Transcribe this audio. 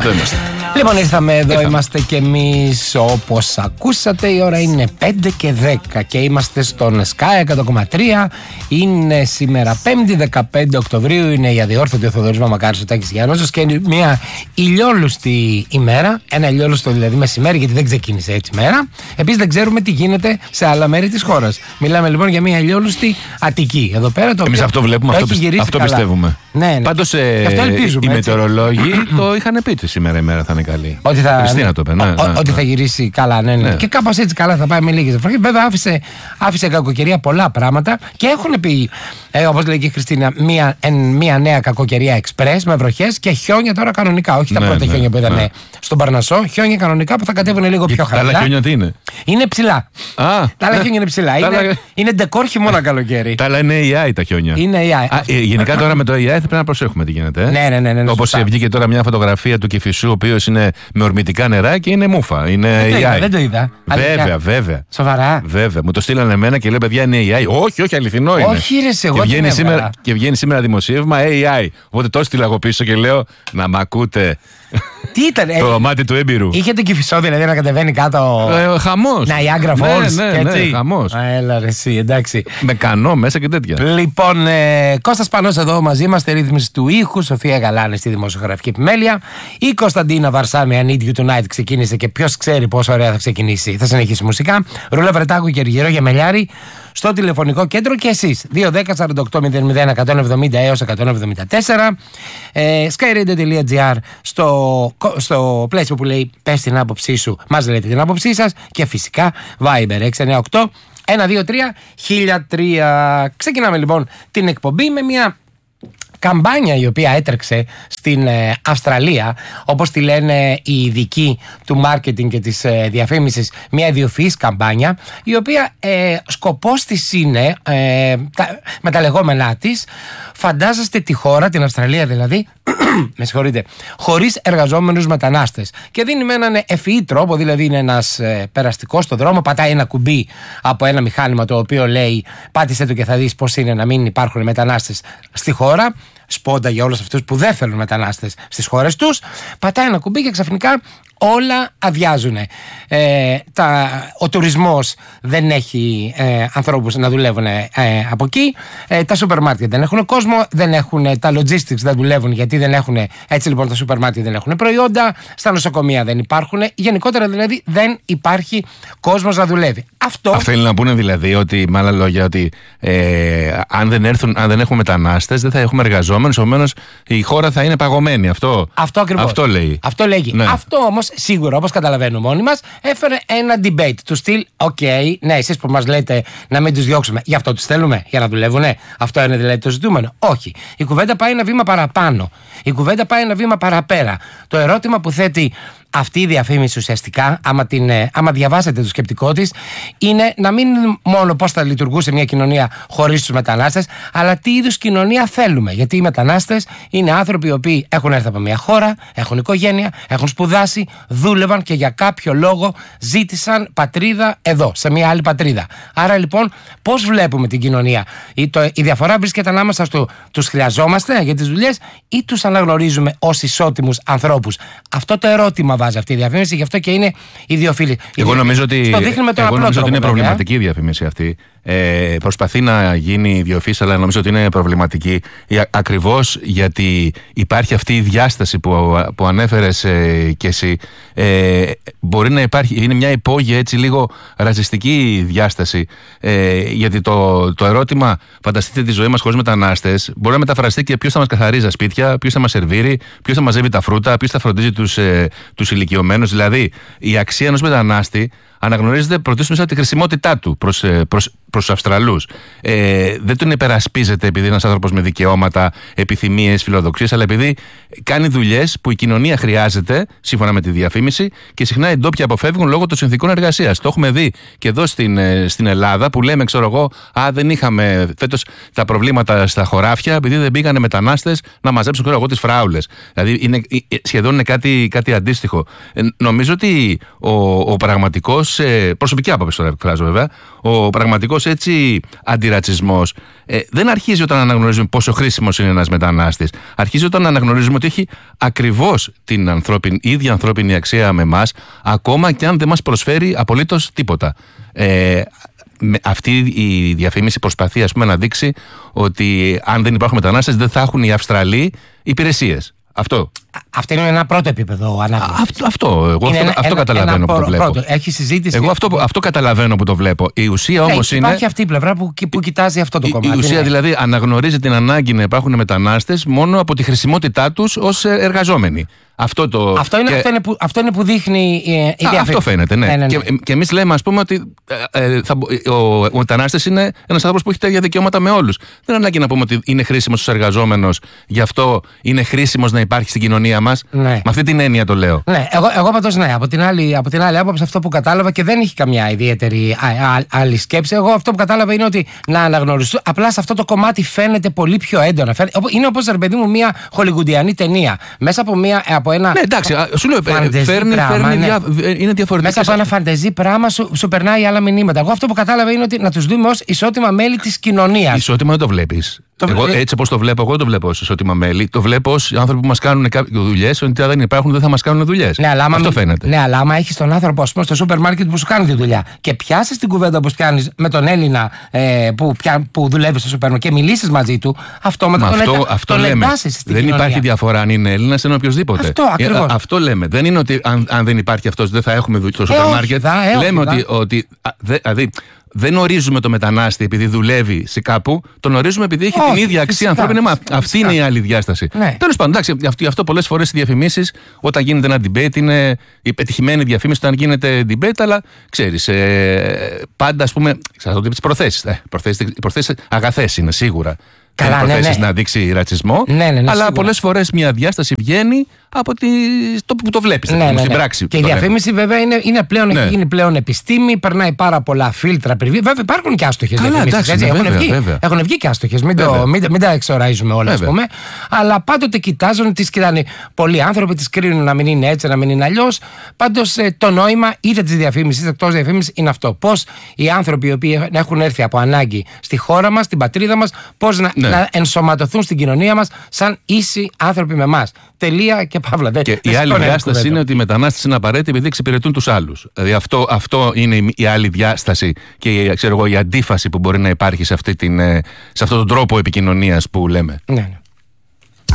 Εδώ είμαστε. Λοιπόν, ήρθαμε εδώ, είμαστε κι εμείς όπως ακούσατε. Η ώρα είναι 5 και 10 και είμαστε στον Sky 100,3. Είναι σήμερα 5η 15 Οκτωβρίου. Είναι η αδιόρθωτη ο Θοδωρής Μαμακάρης, ο Τάκης Γιάννος και είναι μια ηλιόλουστη ημέρα. Ένα ηλιόλουστο δηλαδή μεσημέρι, γιατί δεν ξεκίνησε έτσι μέρα. Επίσης δεν ξέρουμε τι γίνεται σε άλλα μέρη της χώρας. Μιλάμε λοιπόν για μια ηλιόλουστη Αττική. Εδώ πέρα το εμείς αυτό βλέπουμε, αυτό πιστεύουμε. Ναι. Πάντως οι μετεωρολόγοι το είχαν πει ότι σήμερα η μέρα θα είναι καλή. Ότι θα, Χριστίνα το είπε, ότι θα γυρίσει καλά, ναι. Και κάπως έτσι καλά θα πάει με λίγες βροχές. Βέβαια άφησε κακοκαιρία πολλά πράγματα και έχουν πει, όπως λέει και η Χριστίνα, μια νέα κακοκαιρία εξπρές με βροχές και χιόνια τώρα κανονικά. Όχι τα πρώτα χιόνια που είδαμε στον Παρνασσό, χιόνια κανονικά που θα κατέβουν λίγο πιο χαμηλά. Τα άλλα χιόνια τι είναι? Είναι ψηλά. Τα άλλα χιόνια είναι ψηλά. Είναι ντεκόρ χειμώνα καλοκαίρι. Τα άλλα είναι AI τα χιόνια. Είναι AI. Γενικά τώρα με το AI θα πρέπει να προσέχουμε τι γίνεται. Ναι. Όπως βγήκε τώρα μια φωτογραφία του Κηφισού, ο οποίος είναι με ορμητικά νερά και είναι μούφα. Είναι AI. Δεν το είδα. Βέβαια. Σοβαρά. Βέβαια. Μου το στείλανε εμένα και λέω παιδιά είναι AI. Όχι, αληθινό είναι. Όχι, ρε, εγώ και βγαίνει σήμερα δημοσίευμα AI. Οπότε το στείλα εγώ πίσω και λέω να μ' ακούτε. Τι ήταν, το μάτι του έμπειρου. Είχε την Κηφισό δηλαδή να κατεβαίνει κάτω. Χαμός. Niagara Falls. Ναι, χαμός. Έλα ρε εσύ, εντάξει. Με κανό μέσα και τέτοια. Λοιπόν, Κώστας Πανός εδώ μαζί είμαστε, ρύθμιση του ήχου, Σοφία Γαλάνη στη δημοσιογραφική επιμέλεια. Η Κωνσταντίνα Βαρσάμι, I Need You Tonight ξεκίνησε και ποιος ξέρει πόσο ωραία θα ξεκινήσει. Θα συνεχίσει μουσικά. Ρούλα Βρετάκου και Αργυρό Γεμελιάρη στο τηλεφωνικό κέντρο και εσείς 210-48-00-170 έως 174. Skyradio.gr στο πλαίσιο που λέει πες την άποψή σου, μας λέτε την άποψή σας και φυσικά Viber 698 123 1003. Ξεκινάμε λοιπόν την εκπομπή με μια καμπάνια η οποία έτρεξε στην Αυστραλία, όπως τη λένε οι ειδικοί του μάρκετινγκ και της διαφήμισης, μια ιδιοφυής καμπάνια, η οποία σκοπός της είναι, με τα λεγόμενά της, φαντάζεστε τη χώρα, την Αυστραλία δηλαδή, με συγχωρείτε, χωρίς εργαζόμενους μετανάστες. Και δίνει με έναν ευφυή τρόπο, δηλαδή είναι ένας περαστικός στο δρόμο, πατάει ένα κουμπί από ένα μηχάνημα το οποίο λέει πάτησε το και θα δεις πώς είναι να μην υπάρχουν μετανάστες στη χώρα. Σπόντα για όλους αυτούς που δεν θέλουν μετανάστες στις χώρες τους. Πατάει ένα κουμπί και ξαφνικά όλα αδειάζουν. Ο τουρισμός δεν έχει ανθρώπους να δουλεύουν από εκεί. Τα σούπερ μάρκετ δεν έχουν κόσμο, δεν έχουν, τα logistics δεν δουλεύουν γιατί δεν έχουν. Έτσι λοιπόν τα σούπερ μάρκετ δεν έχουν προϊόντα, στα νοσοκομεία δεν υπάρχουν. Γενικότερα δηλαδή δεν υπάρχει κόσμος να δουλεύει. Αυτό θέλει να πούνε δηλαδή ότι, με άλλα λόγια, ότι αν δεν έχουμε μετανάστες δεν θα έχουμε εργαζόμενους, επομένως η χώρα θα είναι παγωμένη. Αυτό ακριβώς. Αυτό λέει. Αυτό λέγει. Ναι. Αυτό όμως σίγουρα, όπως καταλαβαίνουμε όλοι μας, έφερε ένα debate του στυλ. Ναι, εσείς που μας λέτε να μην τους διώξουμε, γι' αυτό τους θέλουμε, για να δουλεύουνε. Αυτό είναι δηλαδή το ζητούμενο. Όχι. Η κουβέντα πάει ένα βήμα παραπάνω. Η κουβέντα πάει ένα βήμα παραπέρα. Το ερώτημα που θέτει αυτή η διαφήμιση ουσιαστικά, άμα διαβάσετε το σκεπτικό της, είναι να μην είναι μόνο πώς θα λειτουργούσε μια κοινωνία χωρίς τους μετανάστες, αλλά τι είδους κοινωνία θέλουμε. Γιατί οι μετανάστες είναι άνθρωποι οι οποίοι έχουν έρθει από μια χώρα, έχουν οικογένεια, έχουν σπουδάσει, δούλευαν και για κάποιο λόγο ζήτησαν πατρίδα εδώ, σε μια άλλη πατρίδα. Άρα λοιπόν, πώς βλέπουμε την κοινωνία? Η διαφορά βρίσκεται ανάμεσα στο τους χρειαζόμαστε για τις δουλειές ή τους αναγνωρίζουμε ως ισότιμους ανθρώπους. Αυτό το ερώτημα βάζει αυτή η διαφήμιση, γι' αυτό και είναι ιδιοφίλη. Εγώ νομίζω ότι είναι προβληματική η διαφήμιση αυτή. Προσπαθεί να γίνει ιδιοφύης, αλλά νομίζω ότι είναι προβληματική ακριβώς γιατί υπάρχει αυτή η διάσταση που ανέφερες κι εσύ. Μπορεί να υπάρχει, είναι μια υπόγεια έτσι λίγο ρατσιστική διάσταση, γιατί το ερώτημα φανταστείτε τη ζωή μας χωρίς μετανάστες μπορεί να μεταφραστεί και ποιος θα μας καθαρίζει τα σπίτια, ποιος θα μας σερβίρει, ποιος θα μαζεύει τα φρούτα, ποιος θα φροντίζει τους ηλικιωμένους. Δηλαδή η αξία ενός μετανάστη αναγνωρίζεται πρωτίστως μέσα από τη χρησιμότητά του προς τους Αυστραλούς. Δεν τον υπερασπίζεται επειδή είναι ένας άνθρωπος με δικαιώματα, επιθυμίες, φιλοδοξίες, αλλά επειδή κάνει δουλειές που η κοινωνία χρειάζεται, σύμφωνα με τη διαφήμιση, και συχνά οι ντόπιοι αποφεύγουν λόγω των συνθηκών εργασίας. Το έχουμε δει και εδώ στην Ελλάδα, που λέμε, ξέρω εγώ, δεν είχαμε φέτος τα προβλήματα στα χωράφια, επειδή δεν πήγανε μετανάστες να μαζέψουν, ξέρω εγώ, τις φράουλες. Δηλαδή σχεδόν είναι κάτι αντίστοιχο. Νομίζω ότι ο πραγματικός, προσωπική άποψη τώρα εκφράζω βέβαια, ο πραγματικός αυτός έτσι αντιρατσισμός δεν αρχίζει όταν αναγνωρίζουμε πόσο χρήσιμος είναι ένας μετανάστης. Αρχίζει όταν αναγνωρίζουμε ότι έχει ακριβώς την ίδια ανθρώπινη αξία με εμάς, ακόμα και αν δεν μας προσφέρει απολύτως τίποτα. Αυτή η διαφήμιση προσπαθεί, ας πούμε, να δείξει ότι αν δεν υπάρχουν μετανάστες δεν θα έχουν οι Αυστραλοί υπηρεσίες. Αυτό είναι ένα πρώτο επίπεδο ανάγνωσης. Αυτό καταλαβαίνω που το βλέπω. Έχει συζήτηση. Εγώ αυτό καταλαβαίνω που το βλέπω. Η ουσία όμως είναι. Υπάρχει αυτή η πλευρά που κοιτάζει αυτό το κομμάτι. Η ουσία δηλαδή αναγνωρίζει την ανάγκη να υπάρχουν μετανάστες μόνο από τη χρησιμότητά τους ως εργαζόμενοι. Αυτό είναι που δείχνει η διαφήμιση. Αυτό φαίνεται, ναι. Και εμείς λέμε, ας πούμε, ότι ο μετανάστης είναι ένας άνθρωπος που έχει τα ίδια δικαιώματα με όλους. Δεν ανάγκη να πούμε ότι είναι χρήσιμος ως εργαζόμενος, γι' αυτό είναι χρήσιμος να υπάρχει στην κοινωνία μας. Ναι. Με αυτή την έννοια το λέω. Ναι, εγώ πάντως ναι. Από την άλλη άποψη, αυτό που κατάλαβα και δεν έχει καμιά ιδιαίτερη άλλη σκέψη. Εγώ αυτό που κατάλαβα είναι ότι να αναγνωριστούν. Απλά σε αυτό το κομμάτι φαίνεται πολύ πιο έντονα. Είναι όπως, ρε παιδί μου, μια χολιγουντιανή ταινία. Μέσα από ένα. Ναι, εντάξει, σου λέω, φέρνει είναι διαφορετικό. Μέσα από ένα φαντεζή πράγμα σου περνάει άλλα μηνύματα. Εγώ αυτό που κατάλαβα είναι ότι να τους δούμε ως ισότιμα μέλη της κοινωνίας. Ισότιμα δεν το βλέπεις. Έτσι όπως το βλέπω, εγώ το βλέπω ως ισότιμα μέλη. Το βλέπω ως άνθρωποι που μας κάνουν δουλειές, ότι αν δεν υπάρχουν δεν θα μας κάνουν δουλειές. Ναι, αυτό φαίνεται. Ναι, αλλά άμα έχεις τον άνθρωπο, ας πούμε, στο σούπερ μάρκετ που σου κάνει τη δουλειά και πιάσεις την κουβέντα όπως πιάνεις με τον Έλληνα που δουλεύει στο σούπερ μάρκετ και μιλήσεις μαζί του, τον εντάσσεις στην κοινωνία. Δεν υπάρχει διαφορά αν είναι Έλληνας ή οποιοδήποτε. Αυτό λέμε. Δεν είναι ότι αν δεν υπάρχει αυτός δεν θα έχουμε στο σούπερ μάρκετ. Λέμε ότι. Δηλαδή, δεν ορίζουμε το μετανάστη επειδή δουλεύει σε κάπου, τον ορίζουμε επειδή έχει την ίδια αξία ανθρώπινη. Αυτή είναι η άλλη διάσταση. Ναι. Τέλος πάντων, εντάξει, αυτό πολλές φορές οι διαφημίσεις, όταν γίνεται ένα debate, είναι η πετυχημένη διαφήμιση όταν γίνεται debate, αλλά ξέρεις, πάντα, ας πούμε, θα το πει τις προθέσεις. Οι προθέσεις αγαθές είναι σίγουρα. Καλά, προθέσεις να δείξει ρατσισμό, αλλά πολλές φορές μια διάσταση βγαίνει από το που το βλέπεις στην πράξη. Και η διαφήμιση βέβαια έχει γίνει πλέον επιστήμη, περνάει πάρα πολλά φίλτρα. Βέβαια υπάρχουν και άστοχες διαφημίσεις. Έχουν βγει και άστοχες, μην τα εξορίζουμε όλα, ας πούμε. Αλλά πάντοτε κοιτάζουν, τις κοιτάνε πολλοί άνθρωποι, τις κρίνουν να μην είναι έτσι, να μην είναι αλλιώς. Πάντως το νόημα είτε της διαφήμισης είτε εκτός διαφήμισης είναι αυτό. Πώς οι άνθρωποι οι οποίοι έχουν έρθει από ανάγκη στη χώρα μας, στην πατρίδα μας, πώς να ενσωματωθούν στην κοινωνία μας σαν ίσοι άνθρωποι με εμάς. Τελεία και παύλα. Και η άλλη διάσταση είναι ότι οι μετανάστες είναι απαραίτητοι επειδή εξυπηρετούν τους άλλους. Δηλαδή αυτό είναι η άλλη διάσταση και η αντίφαση που μπορεί να υπάρχει σε αυτόν τον τρόπο επικοινωνίας που λέμε. Ναι.